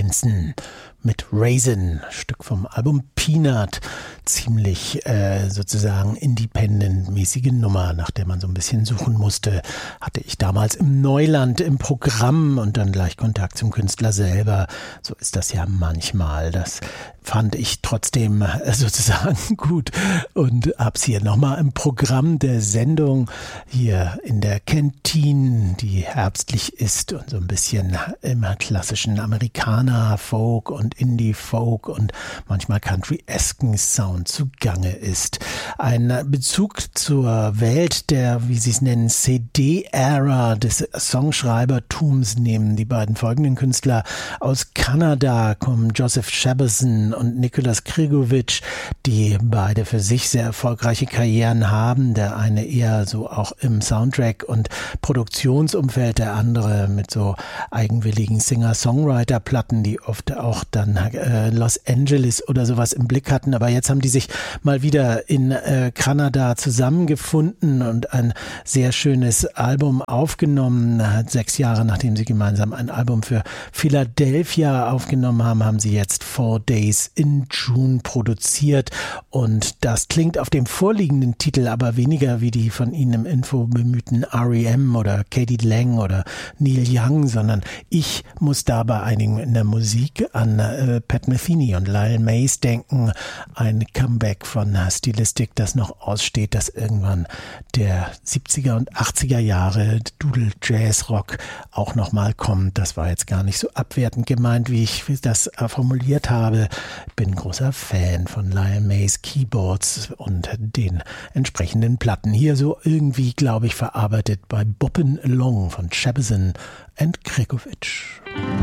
Benson mit Raisin, Stück vom Album Peanut. Ziemlich sozusagen independent-mäßige Nummer, nach der man so ein bisschen suchen musste. Hatte ich damals im Neuland im Programm und dann gleich Kontakt zum Künstler selber. So ist das ja manchmal. Das fand ich trotzdem sozusagen gut und hab's hier nochmal im Programm der Sendung hier in der Kantine, die herbstlich ist und so ein bisschen immer klassischen Amerikaner, Folk und Indie-Folk und manchmal Country-esken Sound zugange ist. Ein Bezug zur Welt der, wie sie es nennen, CD-Ära des Songschreibertums nehmen die beiden folgenden Künstler aus Kanada, kommen Joseph Shabason und Nicholas Krigovic, die beide für sich sehr erfolgreiche Karrieren haben. Der eine eher so auch im Soundtrack- und Produktionsumfeld, der andere mit so eigenwilligen Singer-Songwriter-Platten, die oft auch dann Los Angeles oder sowas im Blick hatten. Aber jetzt haben die sich mal wieder in Kanada zusammengefunden und ein sehr schönes Album aufgenommen. 6 Jahre nachdem sie gemeinsam ein Album für Philadelphia aufgenommen haben, haben sie jetzt 4 Days in June produziert. Und das klingt auf dem vorliegenden Titel aber weniger wie die von ihnen im Info bemühten R.E.M. oder Katie Lang oder Neil Young, sondern ich muss da bei einigen in der Musik an Pat Metheny und Lyle Mays denken. Ein Comeback von Stilistik, das noch aussteht, dass irgendwann der 70er und 80er Jahre Doodle Jazz Rock auch nochmal kommt. Das war jetzt gar nicht so abwertend gemeint, wie ich das formuliert habe. Bin ein großer Fan von Lyle Mays Keyboards und den entsprechenden Platten. Hier so irgendwie, glaube ich, verarbeitet bei Boppin' Along von Shabason and Krigovic.